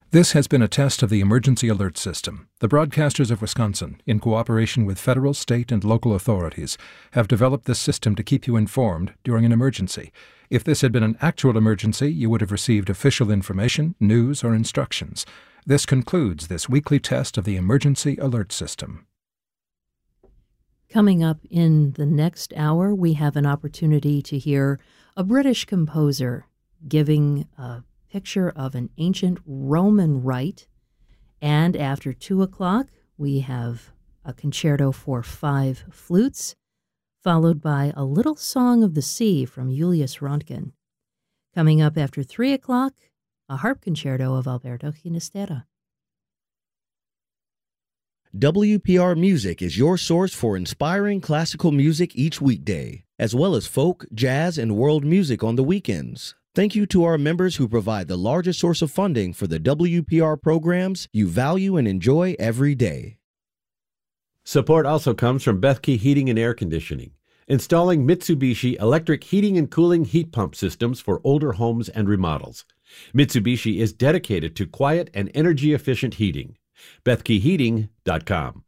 This has been a test of the Emergency Alert System. The Broadcasters of Wisconsin, in cooperation with federal, state, and local authorities, have developed this system to keep you informed during an emergency. If this had been an actual emergency, you would have received official information, news, or instructions. This concludes this weekly test of the Emergency Alert System. Coming up in the next hour, we have an opportunity to hear a British composer giving a picture of an ancient Roman rite. And after 2 o'clock, we have a concerto for 5 flutes, followed by a little song of the sea from Julius Röntgen. Coming up after 3 o'clock, a harp concerto of Alberto Ginastera. WPR Music is your source for inspiring classical music each weekday, as well as folk, jazz, and world music on the weekends. Thank you to our members who provide the largest source of funding for the WPR programs you value and enjoy every day. Support also comes from Bethke Heating and Air Conditioning, installing Mitsubishi electric heating and cooling heat pump systems for older homes and remodels. Mitsubishi is dedicated to quiet and energy-efficient heating. BethkeHeating.com.